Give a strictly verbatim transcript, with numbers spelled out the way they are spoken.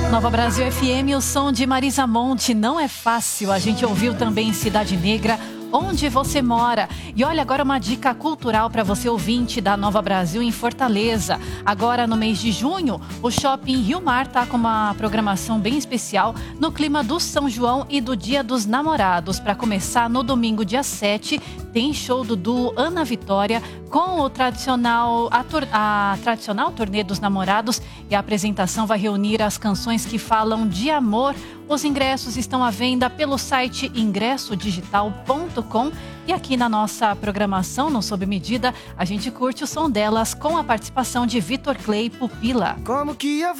Nova Brasil F M, o som de Marisa Monte. Não é fácil. A gente ouviu também Cidade Negra, Onde Você Mora. E olha, agora uma dica cultural para você ouvinte da Nova Brasil em Fortaleza. Agora no mês de junho, o Shopping Rio Mar tá com uma programação bem especial no clima do São João e do Dia dos Namorados. Para começar, no domingo, dia sete, tem show do duo Ana Vitória com o tradicional, a, tor- a tradicional Turnê dos Namorados, e a apresentação vai reunir as canções que falam de amor. Os ingressos estão à venda pelo site ingresso digital ponto com, e aqui na nossa programação, no Sob Medida, a gente curte o som delas com a participação de Vitor Clay Pupila. Como que eu